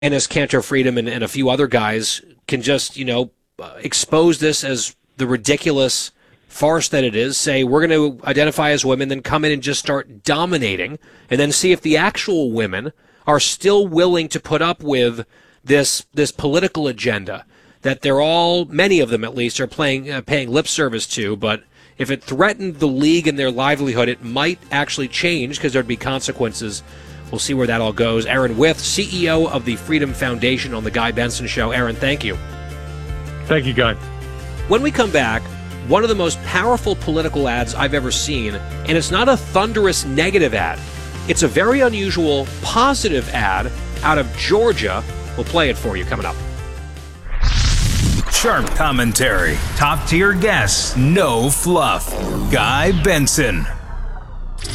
Ennis Cantor Freedom and a few other guys can just, expose this as the ridiculous farce that it is, say we're going to identify as women, then come in and just start dominating, and then see if the actual women are still willing to put up with this political agenda that they're all, many of them at least, are paying lip service to. But if it threatened the league and their livelihood, it might actually change because there'd be consequences. We'll see where that all goes. Aaron Wyth, CEO of the Freedom Foundation, on The Guy Benson Show. Aaron, thank you. Thank you, Guy. When we come back, one of the most powerful political ads I've ever seen, and it's not a thunderous negative ad. It's a very unusual positive ad out of Georgia. We'll play it for you coming up. Sharp commentary, top-tier guests, no fluff. Guy Benson.